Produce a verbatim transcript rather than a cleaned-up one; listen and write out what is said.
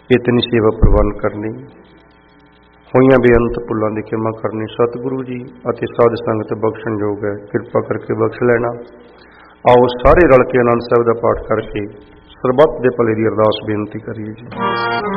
इतनी सेवा प्रवान करनी, होइयां बेअंत भुल्लां दी क्षमा करनी। सतगुरु जी अते साध संगत बख्शण योग है, किरपा करके बख्श लेना। आओ सारे रल के आनंद साहिब दा पाठ करके सरबत दे भले दी अरदास बेनती करिए जी।